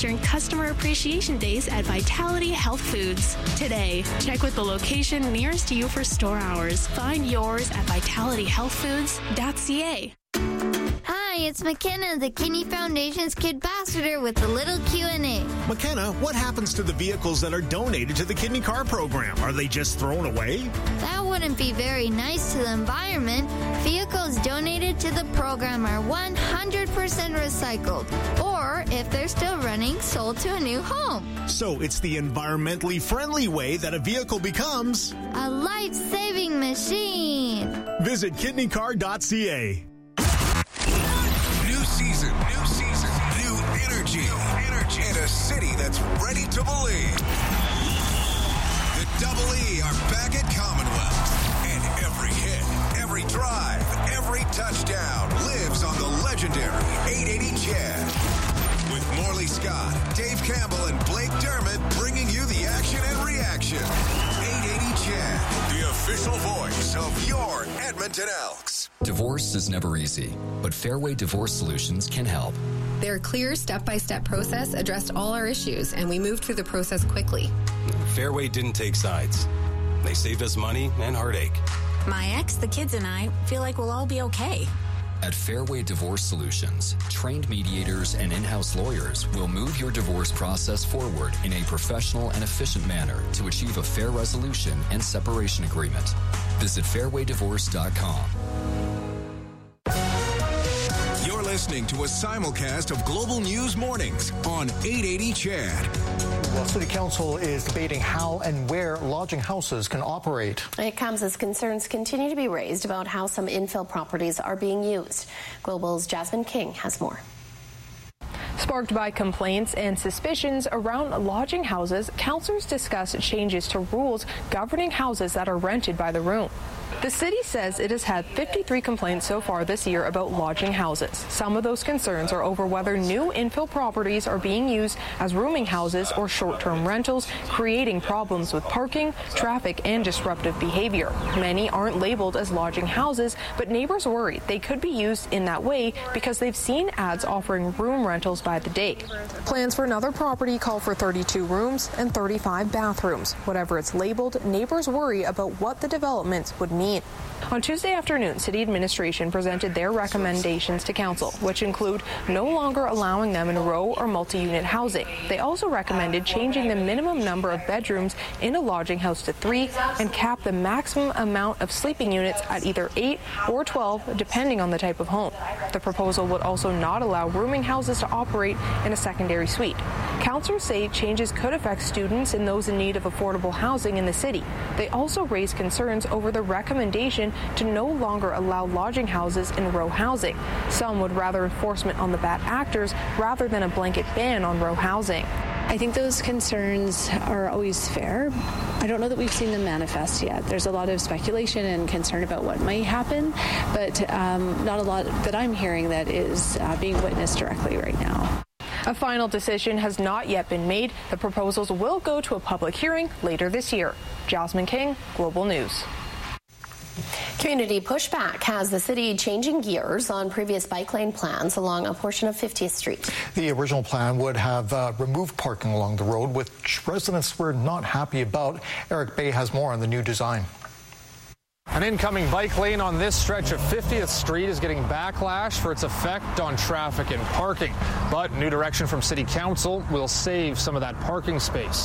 during Customer Appreciation Days at Vitality Health Foods. Today, check with the location nearest to you for store hours. Find yours at vitalityhealthfoods.ca. Hi, it's McKenna, the Kidney Foundation's Kid Ambassador with a little Q&A. McKenna, what happens to the vehicles that are donated to the Kidney Car Program? Are they just thrown away? That wouldn't be very nice to the environment. Vehicles donated to the program are 100% recycled, or if they're still running, sold to a new home. So it's the environmentally friendly way that a vehicle becomes a life-saving machine. Visit kidneycar.ca. New season, new energy, and a city that's ready to believe. The Double E are back at Commonwealth, and every hit, every drive, every touchdown lives on the legendary 880 Chad. With Morley Scott, Dave Campbell, and Blake Dermott bringing you the action and reaction. 880 Chad, the official voice of your Edmonton Elks. Divorce is never easy, but Fairway Divorce Solutions can help. Their clear step-by-step process addressed all our issues, and we moved through the process quickly. Fairway didn't take sides. They saved us money and heartache. My ex, the kids, and I feel like we'll all be okay. At Fairway Divorce Solutions, trained mediators and in-house lawyers will move your divorce process forward in a professional and efficient manner to achieve a fair resolution and separation agreement. Visit fairwaydivorce.com. You're listening to a simulcast of Global News Mornings on 880 Chad. Well, City Council is debating how and where lodging houses can operate. It comes as concerns continue to be raised about how some infill properties are being used. Global's Jasmine King has more. Sparked by complaints and suspicions around lodging houses, councillors discussed changes to rules governing houses that are rented by the room. The city says it has had 53 complaints so far this year about lodging houses. Some of those concerns are over whether new infill properties are being used as rooming houses or short-term rentals, creating problems with parking, traffic, and disruptive behavior. Many aren't labeled as lodging houses, but neighbors worry they could be used in that way because they've seen ads offering room rentals by the day. Plans for another property call for 32 rooms and 35 bathrooms. Whatever it's labeled, neighbors worry about what the developments would mean. On Tuesday afternoon, City Administration presented their recommendations to Council, which include no longer allowing them in row or multi-unit housing. They also recommended changing the minimum number of bedrooms in a lodging house to 3 and cap the maximum amount of sleeping units at either 8 or 12, depending on the type of home. The proposal would also not allow rooming houses to operate in a secondary suite. Councillors say changes could affect students and those in need of affordable housing in the city. They also raised concerns over the recommendation to no longer allow lodging houses in row housing. Some would rather enforcement on the bad actors rather than a blanket ban on row housing. I think those concerns are always fair. I don't know that we've seen them manifest yet. There's a lot of speculation and concern about what might happen, but not a lot that I'm hearing that is being witnessed directly right now. A final decision has not yet been made. The proposals will go to a public hearing later this year. Jasmine King, Global News. Community pushback has the city changing gears on previous bike lane plans along a portion of 50th Street. The original plan would have removed parking along the road, which residents were not happy about. Eric Bay has more on the new design. An incoming bike lane on this stretch of 50th Street is getting backlash for its effect on traffic and parking. But new direction from City Council will save some of that parking space.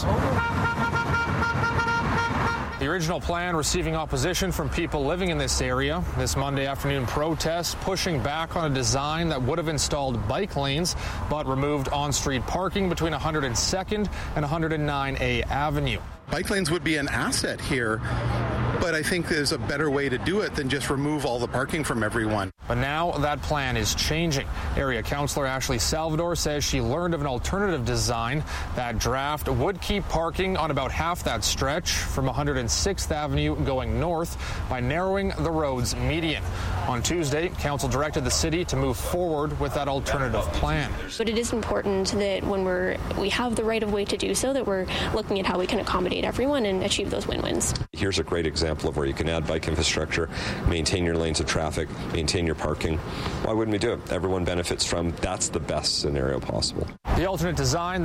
The original plan receiving opposition from people living in this area. This Monday afternoon protest pushing back on a design that would have installed bike lanes but removed on-street parking between 102nd and 109A Avenue. Bike lanes would be an asset here, but I think there's a better way to do it than just remove all the parking from everyone. But now that plan is changing. Area Councillor Ashley Salvador says she learned of an alternative design. That draft would keep parking on about half that stretch from 106th Avenue going north by narrowing the road's median. On Tuesday, Council directed the city to move forward with that alternative plan. But it is important that when we have the right of way to do so, that we're looking at how we can accommodate everyone and achieve those win-wins. Here's a great example of where you can add bike infrastructure, maintain your lanes of traffic, maintain your parking. Why wouldn't we do it? Everyone benefits from. That's the best scenario possible. The alternate design